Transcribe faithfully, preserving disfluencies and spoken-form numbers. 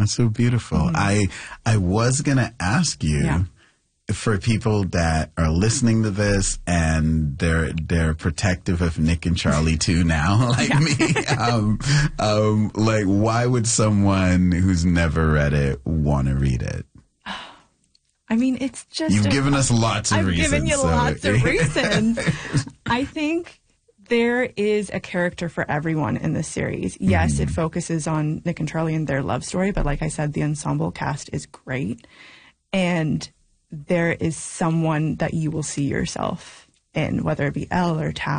That's so beautiful. Mm-hmm. I I was going to ask you, yeah. for people that are listening to this and they're they're protective of Nick and Charlie too now, like yeah. me, um, um, like why would someone who's never read it want to read it? I mean, it's just... You've a, given us lots of I've reasons. I've given you so. lots of reasons. I think there is a character for everyone in this series. Yes, mm-hmm. it focuses on Nick and Charlie and their love story, but like I said, the ensemble cast is great. And there is someone that you will see yourself in, whether it be Elle or Tao